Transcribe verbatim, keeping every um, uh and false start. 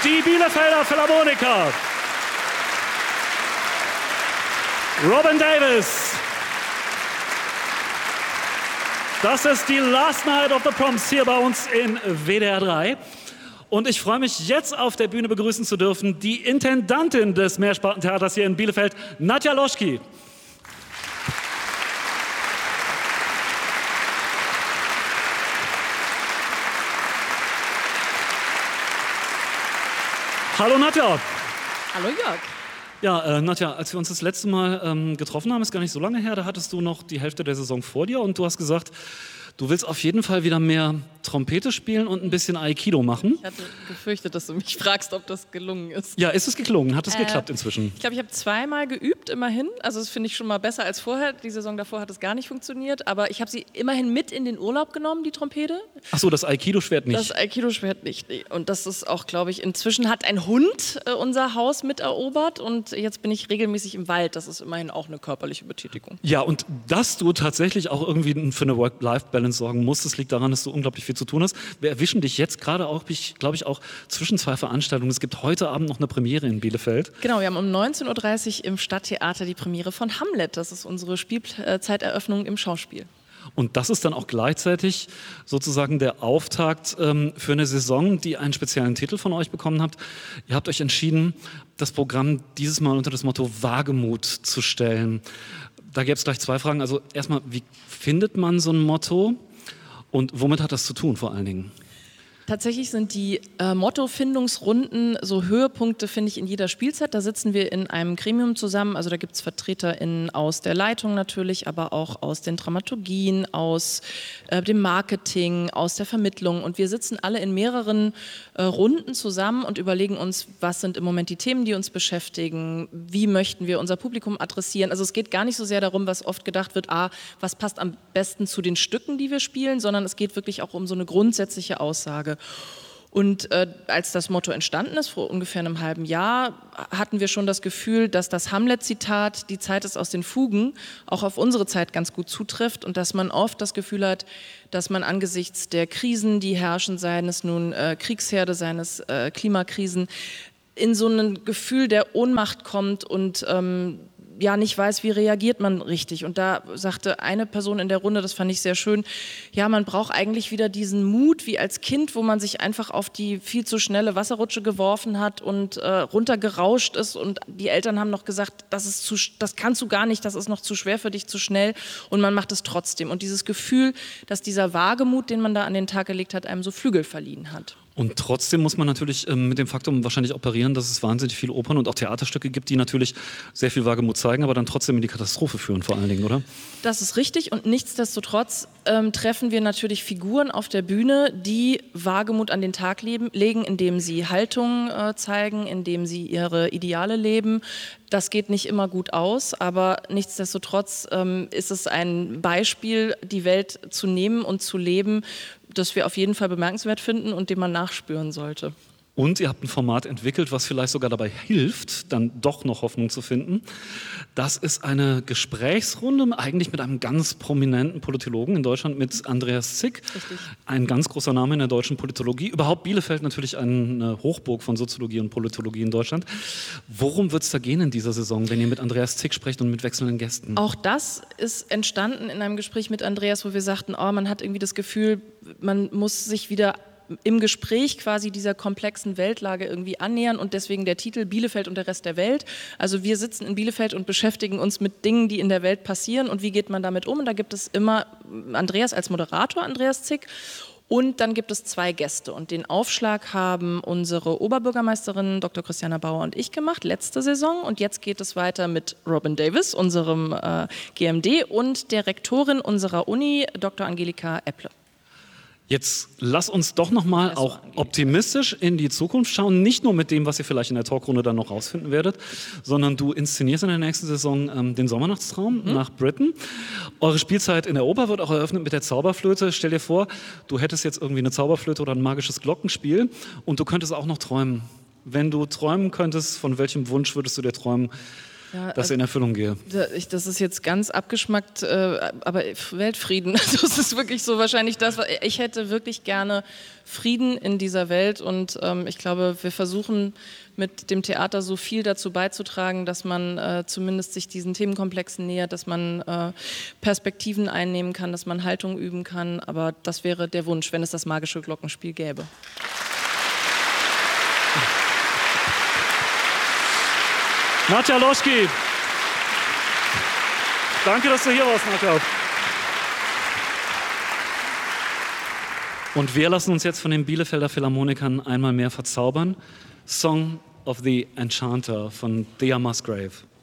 die Bielefelder Philharmoniker. Robin Davis. Das ist die Last Night of the Proms hier bei uns in W D R drei. Und ich freue mich, jetzt auf der Bühne begrüßen zu dürfen die Intendantin des Mehrspartentheaters hier in Bielefeld, Nadja Loschki. Hallo Nadja. Hallo Jörg. Ja, äh, Nadja, als wir uns das letzte Mal ähm, getroffen haben, ist gar nicht so lange her, da hattest du noch die Hälfte der Saison vor dir und du hast gesagt, du willst auf jeden Fall wieder mehr Trompete spielen und ein bisschen Aikido machen. Ich hatte befürchtet, dass du mich fragst, ob das gelungen ist. Ja, ist es gelungen? Hat es äh, geklappt inzwischen? Ich glaube, ich habe zweimal geübt, immerhin. Also das finde ich schon mal besser als vorher. Die Saison davor hat es gar nicht funktioniert. Aber ich habe sie immerhin mit in den Urlaub genommen, die Trompete. Ach so, das Aikido-Schwert nicht? Das Aikido-Schwert nicht, nee. Und das ist auch, glaube ich, inzwischen hat ein Hund äh, unser Haus miterobert. Und jetzt bin ich regelmäßig im Wald. Das ist immerhin auch eine körperliche Betätigung. Ja, und dass du tatsächlich auch irgendwie für eine Work-Life-Balance sorgen musst, das liegt daran, dass du unglaublich viel zu tun hast. Wir erwischen dich jetzt gerade auch, glaube ich, auch zwischen zwei Veranstaltungen. Es gibt heute Abend noch eine Premiere in Bielefeld. Genau, wir haben um neunzehn Uhr dreißig im Stadttheater die Premiere von Hamlet. Das ist unsere Spielzeiteröffnung im Schauspiel. Und das ist dann auch gleichzeitig sozusagen der Auftakt ähm, für eine Saison, die einen speziellen Titel von euch bekommen habt. Ihr habt euch entschieden, das Programm dieses Mal unter das Motto Wagemut zu stellen. Da gäbe es gleich zwei Fragen. Also erstmal, wie findet man so ein Motto? Und womit hat das zu tun vor allen Dingen? Tatsächlich sind die äh, Motto-Findungsrunden so Höhepunkte, finde ich, in jeder Spielzeit. Da sitzen wir in einem Gremium zusammen. Also da gibt es VertreterInnen aus der Leitung natürlich, aber auch aus den Dramaturgien, aus äh, dem Marketing, aus der Vermittlung. Und wir sitzen alle in mehreren äh, Runden zusammen und überlegen uns, was sind im Moment die Themen, die uns beschäftigen, wie möchten wir unser Publikum adressieren. Also es geht gar nicht so sehr darum, was oft gedacht wird, ah, was passt am besten zu den Stücken, die wir spielen, sondern es geht wirklich auch um so eine grundsätzliche Aussage. Und äh, als das Motto entstanden ist, vor ungefähr einem halben Jahr, hatten wir schon das Gefühl, dass das Hamlet-Zitat, die Zeit ist aus den Fugen, auch auf unsere Zeit ganz gut zutrifft und dass man oft das Gefühl hat, dass man angesichts der Krisen, die herrschen, seien es nun äh, Kriegsherde, seien es äh, Klimakrisen, in so ein Gefühl der Ohnmacht kommt und ähm, ja nicht weiß, wie reagiert man richtig. Und da sagte eine Person in der Runde, das fand ich sehr schön, ja, man braucht eigentlich wieder diesen Mut wie als Kind, wo man sich einfach auf die viel zu schnelle Wasserrutsche geworfen hat und äh, runtergerauscht ist und die Eltern haben noch gesagt, das ist zu, das kannst du gar nicht, das ist noch zu schwer für dich, zu schnell und man macht es trotzdem. Und dieses Gefühl, dass dieser Wagemut, den man da an den Tag gelegt hat, einem so Flügel verliehen hat. Und trotzdem muss man natürlich ähm, mit dem Faktum wahrscheinlich operieren, dass es wahnsinnig viele Opern und auch Theaterstücke gibt, die natürlich sehr viel Wagemut zeigen, aber dann trotzdem in die Katastrophe führen vor allen Dingen, oder? Das ist richtig und nichtsdestotrotz ähm, treffen wir natürlich Figuren auf der Bühne, die Wagemut an den Tag leben, legen, indem sie Haltung äh, zeigen, indem sie ihre Ideale leben. Das geht nicht immer gut aus, aber nichtsdestotrotz ähm, ist es ein Beispiel, die Welt zu nehmen und zu leben, das wir auf jeden Fall bemerkenswert finden und dem man nachspüren sollte. Und ihr habt ein Format entwickelt, was vielleicht sogar dabei hilft, dann doch noch Hoffnung zu finden. Das ist eine Gesprächsrunde, eigentlich mit einem ganz prominenten Politologen in Deutschland, mit Andreas Zick. Richtig. Ein ganz großer Name in der deutschen Politologie. Überhaupt Bielefeld natürlich eine Hochburg von Soziologie und Politologie in Deutschland. Worum wird es da gehen in dieser Saison, wenn ihr mit Andreas Zick sprecht und mit wechselnden Gästen? Auch das ist entstanden in einem Gespräch mit Andreas, wo wir sagten, oh, man hat irgendwie das Gefühl, man muss sich wieder im Gespräch quasi dieser komplexen Weltlage irgendwie annähern und deswegen der Titel Bielefeld und der Rest der Welt. Also wir sitzen in Bielefeld und beschäftigen uns mit Dingen, die in der Welt passieren und wie geht man damit um. Und da gibt es immer Andreas als Moderator, Andreas Zick. Und dann gibt es zwei Gäste und den Aufschlag haben unsere Oberbürgermeisterin Doktor Christiana Bauer und ich gemacht, letzte Saison. Und jetzt geht es weiter mit Robin Davis, unserem äh, G M D und der Rektorin unserer Uni, Doktor Angelika Epple. Jetzt lass uns doch noch mal auch optimistisch in die Zukunft schauen. Nicht nur mit dem, was ihr vielleicht in der Talkrunde dann noch rausfinden werdet, sondern du inszenierst in der nächsten Saison ähm, den Sommernachtstraum mhm. nach Britain. Eure Spielzeit in der Oper wird auch eröffnet mit der Zauberflöte. Stell dir vor, du hättest jetzt irgendwie eine Zauberflöte oder ein magisches Glockenspiel und du könntest auch noch träumen. Wenn du träumen könntest, von welchem Wunsch würdest du dir träumen, Ja, das in Erfüllung gehe. Das ist jetzt ganz abgeschmackt, äh, aber Weltfrieden, das ist wirklich so wahrscheinlich das, was ich hätte wirklich gerne Frieden in dieser Welt und ähm, ich glaube, wir versuchen mit dem Theater so viel dazu beizutragen, dass man äh, zumindest sich diesen Themenkomplexen nähert, dass man äh, Perspektiven einnehmen kann, dass man Haltung üben kann, aber das wäre der Wunsch, wenn es das magische Glockenspiel gäbe. Nadja Loschki. Danke, dass du hier warst, Nadja. Und wir lassen uns jetzt von den Bielefelder Philharmonikern einmal mehr verzaubern. Song of the Enchanter von Thea Musgrave.